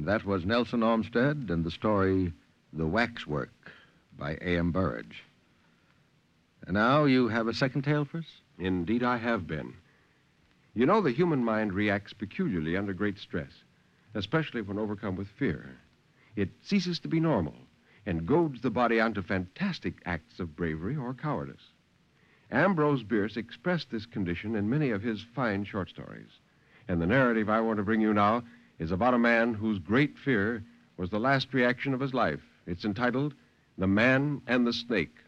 That was Nelson Olmsted and the story The Waxwork by A.M. Burridge. And now you have a second tale for us? Indeed, I have, Ben. You know, the human mind reacts peculiarly under great stress, especially when overcome with fear. It ceases to be normal and goads the body onto fantastic acts of bravery or cowardice. Ambrose Bierce expressed this condition in many of his fine short stories. And the narrative I want to bring you now is about a man whose great fear was the last reaction of his life. It's entitled The Man and the Snake.